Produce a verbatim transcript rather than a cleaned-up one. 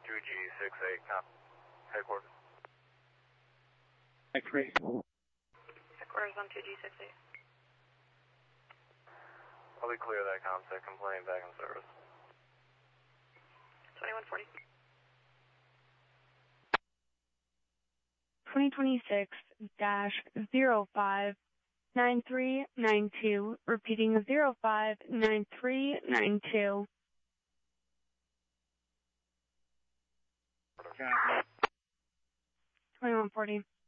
two G six eight, headquarters. X-ray. Headquarters on two G six eight. I'll be clear of that comsec, complaint back in service. twenty-one forty. twenty twenty-six dash zero five nine three nine two, repeating zero five nine three nine two. twenty-one forty.